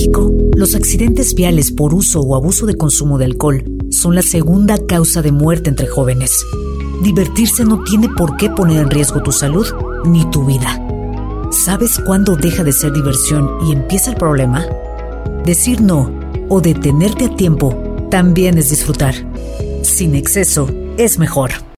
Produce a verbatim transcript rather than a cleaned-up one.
México, los accidentes viales por uso o abuso de consumo de alcohol son la segunda causa de muerte entre jóvenes. Divertirse no tiene por qué poner en riesgo tu salud ni tu vida. ¿Sabes cuándo deja de ser diversión y empieza el problema? Decir no o detenerte a tiempo también es disfrutar. Sin exceso es mejor.